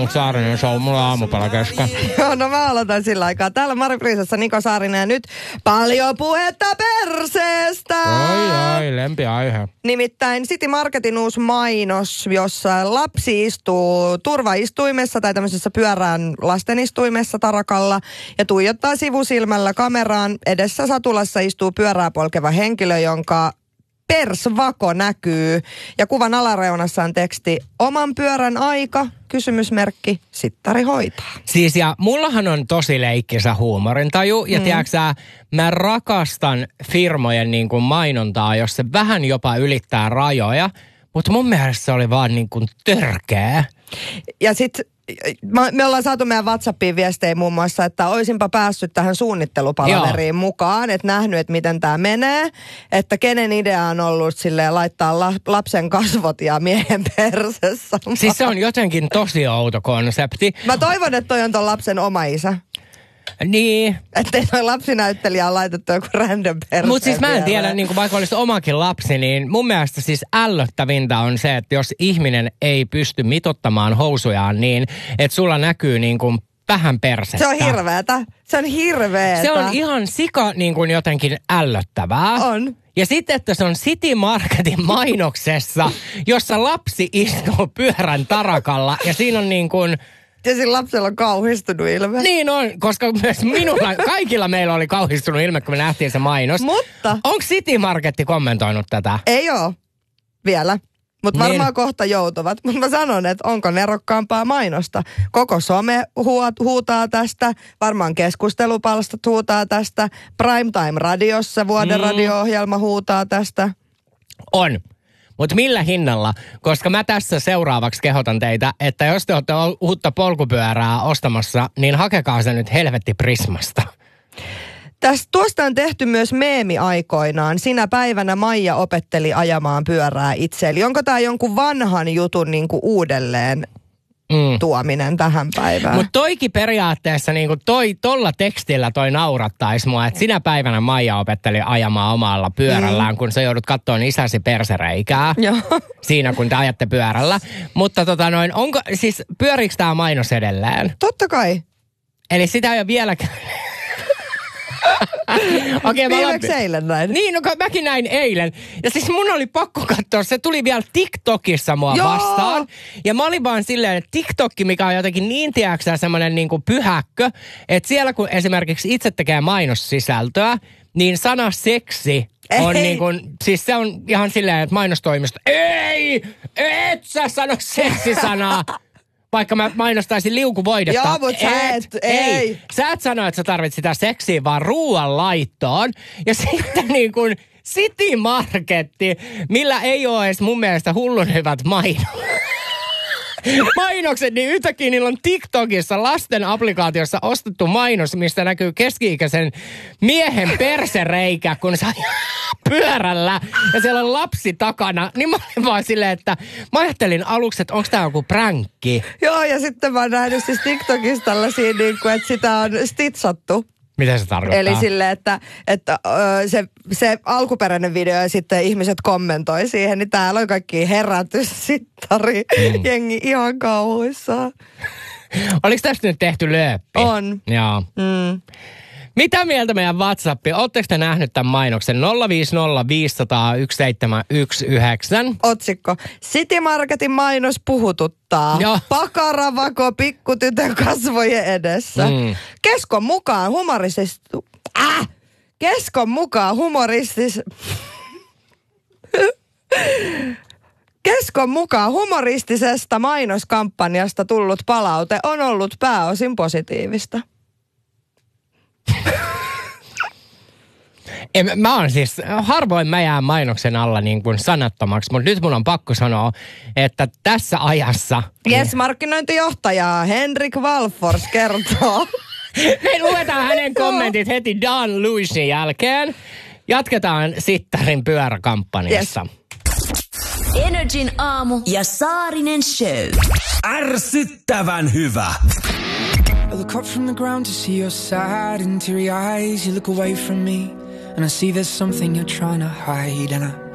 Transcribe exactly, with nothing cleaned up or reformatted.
Saarinen show, mulla on aamupala kesken. Joo, no mä aloitan sillä aikaa. Täällä Mari Priisassa Niko Saarinen ja nyt paljon puhetta perseestä. Oi, oi, lempiaihe. Nimittäin City Marketin uusi mainos, jossa lapsi istuu turvaistuimessa tai tämmöisessä pyörään lastenistuimessa tarakalla ja tuijottaa sivusilmällä kameraan. Edessä satulassa istuu pyörää polkeva henkilö, jonka persvako näkyy. Ja kuvan alareunassa on teksti, oman pyörän aika, kysymysmerkki, sittari hoitaa. Siis ja mullahan on tosi leikkisä huumorintaju ja mm. tiedätkö sä, mä rakastan firmojen niin kuin mainontaa, jos se vähän jopa ylittää rajoja, mutta mun mielestä se oli vaan niin kuin törkeä. Ja sit me ollaan saatu meidän WhatsAppiin viestejä muun muassa, että olisinpa päässyt tähän suunnittelupalaveriin Joo. mukaan, että nähnyt, että miten tämä menee, että kenen idea on ollut silleen laittaa la- lapsen kasvot ja miehen persessä. Siis se on jotenkin tosi outo konsepti. Mä toivon, että toi on ton lapsen oma isä. Niin. Ettei toi lapsinäyttelijä on laitettu joku random perseen. Mutta siis mä en tiedä, niin vaikka olisi omakin lapsi, niin mun mielestä siis ällöttävintä on se, että jos ihminen ei pysty mitottamaan housujaan niin, että sulla näkyy niin kuin vähän persettä. Se on hirveetä. Se on hirveetä. Se on ihan sika niin kuin jotenkin ällöttävää. On. Ja sitten, että se on City Marketin mainoksessa, jossa lapsi istuu pyörän tarakalla ja siinä on niin kuin... Ja sillä lapsella on kauhistunut ilme. Niin on, koska myös minulla, kaikilla meillä oli kauhistunut ilme, kun me nähtiin se mainos. Mutta... Onko City Marketti kommentoinut tätä? Ei oo. Vielä. Mutta niin. varmaan kohta joutuvat. Mutta mä sanon, että onko nerokkaampaa mainosta. Koko some huot, huutaa tästä. Varmaan keskustelupalstat huutaa tästä. Primetime radiossa vuoden mm. radio-ohjelma huutaa tästä. On. Mutta millä hinnalla? Koska mä tässä seuraavaksi kehotan teitä, että jos te olette uutta polkupyörää ostamassa, niin hakekaa se nyt helvetti Prismasta. Tästä tuosta on tehty myös meemi aikoinaan. Sinä päivänä Maija opetteli ajamaan pyörää itse. Eli onko tämä jonkun vanhan jutun niin kuin uudelleen mm. tuominen tähän päivään? Mutta toikin periaatteessa niin toi, tolla tekstillä toi naurattaisi mua, että sinä päivänä Maija opetteli ajamaan omalla pyörällään, mm. kun sä joudut katsomaan isäsi persereikää. Joo. Siinä kun te ajatte pyörällä. Mutta tota noin, onko, siis pyöriikö tämä mainos edelleen? Totta kai. Eli sitä ei ole vieläkään... Okay, Viimeksi eilen näin. Niin, no mäkin näin eilen. Ja siis mun oli pakko katsoa, se tuli vielä TikTokissa mua Joo. vastaan. Ja mä olin vaan silleen, että TikTokki, mikä on jotenkin niin tiedäksä semmoinen niin kuin pyhäkkö, että siellä kun esimerkiksi itse tekee mainossisältöä, niin sana seksi on ei. niin kuin, siis se on ihan silleen, että mainostoimisto, ei, et sä sano seksisanaa. Vaikka mä mainostaisin liukuvoidetta. Joo, mutta sä et, ei. ei. Sä et sano, että sä tarvitset sitä seksiä, vaan ruoan laittoon. Ja sitten niin kuin City Marketti, millä ei ole edes mun mielestä hullun hyvät mainokset. Mainokset, niin yhtäkkiä niillä on TikTokissa lasten applikaatiossa ostettu mainos, mistä näkyy keski-ikäisen miehen persereikä, kun saa pyörällä ja siellä on lapsi takana. Niin mä olin vaan silleen, että mä ajattelin aluksi, että onko tää joku pränkki. Joo, ja sitten mä oon nähnyt siis TikTokissa tällaisia, niin kuin, että sitä on stitsattu. Mitä se tarkoittaa? Eli silleen, että, että ö, se, se alkuperäinen video ja sitten ihmiset kommentoi siihen, niin täällä on kaikki herätyssittari, mm. jengi ihan kauhuissaan. Oliko tästä nyt tehty lööppi? On. Joo. Mm. Mitä mieltä meidän WhatsApp? Oletteko te nähnyt tämän mainoksen? nolla viisi nolla viisi nolla nolla yksi seitsemän yksi yhdeksän. Otsikko. City Marketin mainos puhututtaa. Joo. Pakaravako pikkutytön kasvojen edessä. Mm. Keskon mukaan humoristis... Äh! Keskon mukaan humoristis... Keskon mukaan humoristisesta mainoskampanjasta tullut palaute on ollut pääosin positiivista. En, mä oon siis, harvoin mä jään mainoksen alla niin kuin sanattomaksi, mutta nyt mun on pakko sanoa, että tässä ajassa... Yes, markkinointijohtaja Henrik Walfors kertoo. Me luetaan hänen kommentit heti Dan Lewisin jälkeen. Jatketaan Sittarin pyöräkampanjassa. Yes. Energin aamu ja Saarinen show. Ärsyttävän hyvä. I look up from the ground to see your sad and teary eyes. You look away from me and I see there's something you're trying to hide, and I